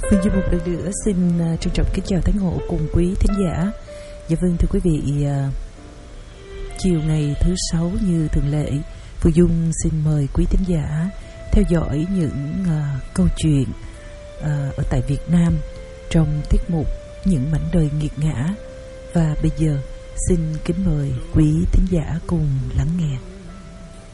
Phương Dung một lần nữa xin trân trọng kính chào Thái Ngộ cùng quý thính giả. Dạ vâng, thưa quý vị, chiều ngày thứ Sáu như thường lệ, Phương Dung xin mời quý thính giả theo dõi những câu chuyện ở tại Việt Nam trong tiết mục Những mảnh đời nghiệt ngã. Và bây giờ xin kính mời quý thính giả cùng lắng nghe.